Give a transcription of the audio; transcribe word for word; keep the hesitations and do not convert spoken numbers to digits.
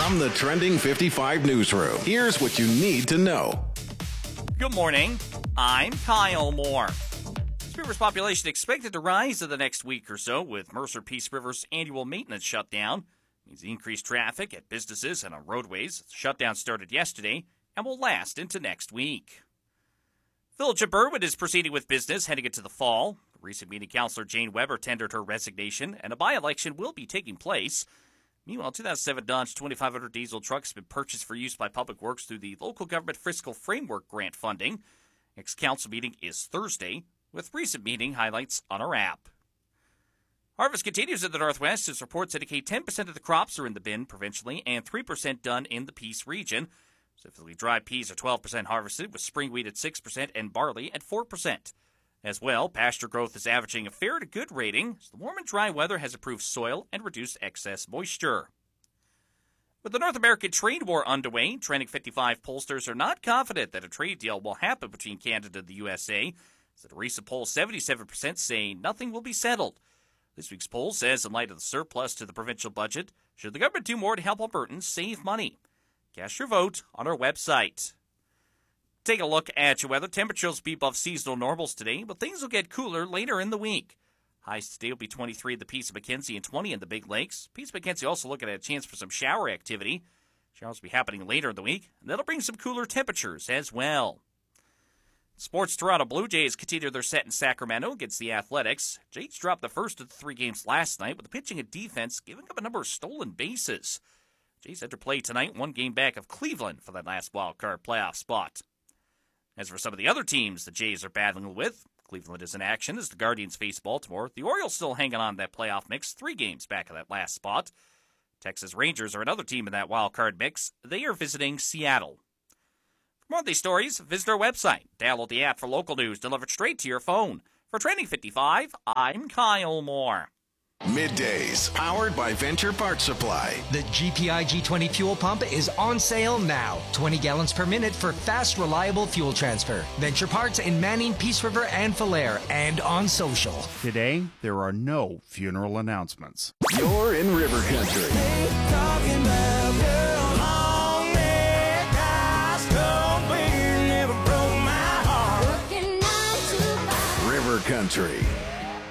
From the Trending fifty-five newsroom, here's what you need to know. Good morning. I'm Kyle Moore. Peace River's population expected to rise in the next week or so with Mercer Peace River's annual maintenance shutdown. It means increased traffic at businesses and on roadways. The shutdown started yesterday and will last into next week. Village of Berwyn is proceeding with business heading into the fall. The recent meeting, Councillor Jane Weber tendered her resignation, and a by-election will be taking place. Meanwhile, two thousand seven Dodge twenty-five hundred diesel truck has been purchased for use by Public Works through the Local Government Fiscal Framework Grant funding. Next council meeting is Thursday, with recent meeting highlights on our app. Harvest continues in the Northwest as reports indicate ten percent of the crops are in the bin provincially and three percent done in the Peace region. Specifically, dry peas are twelve percent harvested, with spring wheat at six percent and barley at four percent. As well, pasture growth is averaging a fair to good rating, as the warm and dry weather has improved soil and reduced excess moisture. With the North American trade war underway, Trending fifty-five pollsters are not confident that a trade deal will happen between Canada and the U S A. As in a recent poll, seventy-seven percent say nothing will be settled. This week's poll says, in light of the surplus to the provincial budget, should the government do more to help Albertans save money? Cast your vote on our website. Take a look at your weather. Temperatures will be above seasonal normals today, but things will get cooler later in the week. Highs today will be twenty-three in the Peace of Mackenzie and twenty in the Big Lakes. Peace of Mackenzie also looking at a chance for some shower activity. Showers will be happening later in the week, and that'll bring some cooler temperatures as well. Sports, Toronto Blue Jays continue their set in Sacramento against the Athletics. Jays dropped the first of the three games last night with the pitching and defense giving up a number of stolen bases. Jays enter play tonight, one game back of Cleveland for that last wild-card playoff spot. As for some of the other teams the Jays are battling with, Cleveland is in action as the Guardians face Baltimore. The Orioles still hanging on to that playoff mix, three games back of that last spot. Texas Rangers are another team in that wild-card mix. They are visiting Seattle. For more of these stories, visit our website. Download the app for local news delivered straight to your phone. For Trending fifty-five, I'm Kyle Moore. Middays, powered by Venture Parts Supply. The G P I G twenty fuel pump is on sale now. twenty gallons per minute for fast, reliable fuel transfer. Venture Parts in Manning, Peace River, and Falher, and on social. Today, there are no funeral announcements. You're in River Country. River Country.